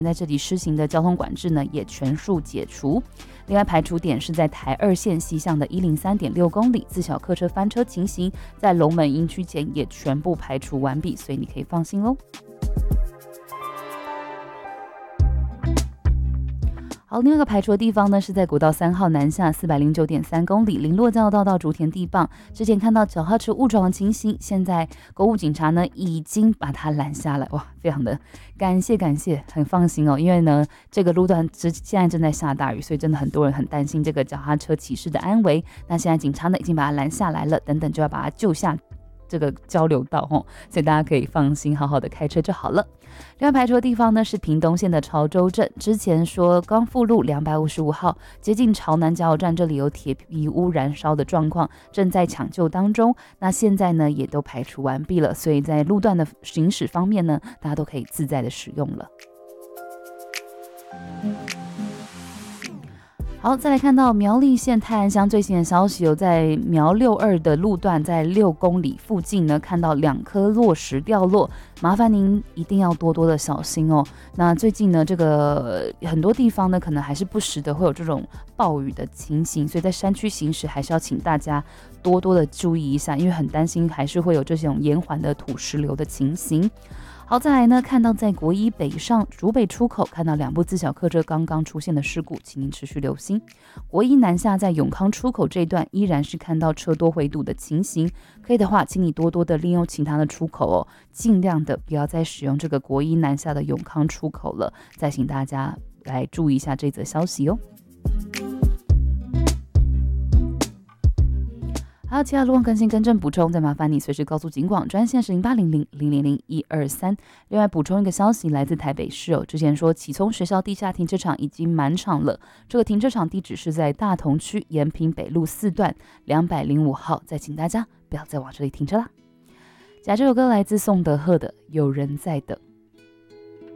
在这里施行的交通管制呢也全数解除。另外排除点是在台2线西向的103.6公里，自小客车翻车情形在龙门营区前也全部排除完毕，所以你可以放心咯。好，另外一个排除的地方呢，是在国道3号南下409.3公里，林落交道到竹田地磅。之前看到脚踏车误撞的情形，现在公务警察呢已经把它拦下来，哇，非常的感谢，很放心哦。因为呢，这个路段现在正在下大雨，所以真的很多人很担心这个脚踏车骑士的安危。那现在警察呢已经把它拦下来了，等等就要把它救下这个交流道哦，所以大家可以放心好好的开车就好了。另外排除的地方呢是屏东县的潮州镇，之前说光复路255号接近潮南加油站，这里有铁皮屋燃烧的状况，正在抢救当中。那现在呢也都排除完毕了，所以在路段的行驶方面呢，大家都可以自在的使用了。好，再来看到苗栗县泰安乡最新的消息，有在苗62的路段，在6公里附近呢，看到2颗落石掉落，麻烦您一定要多多的小心哦。那最近呢，这个很多地方呢，可能还是不时的会有这种暴雨的情形，所以在山区行驶还是要请大家多多的注意一下，因为很担心还是会有这种延缓的土石流的情形。好，再来呢，看到在国一北上竹北出口看到2部自小客车刚刚出现的事故，请您持续留心。国一南下在永康出口这一段依然是看到车多回堵的情形，可以的话，请你多多的利用其他的出口哦，尽量的不要再使用这个国一南下的永康出口了。再请大家来注意一下这则消息哦。还有其他路况更新更正补充，再麻烦你随时告诉警广专线是0800000123。另外补充一个消息，来自台北市哦，之前说启聪学校地下停车场已经满场了，这个停车场地址是在大同区延平北路4段205号，再请大家不要再往这里停车啦。这首歌来自宋德赫的《有人在等》。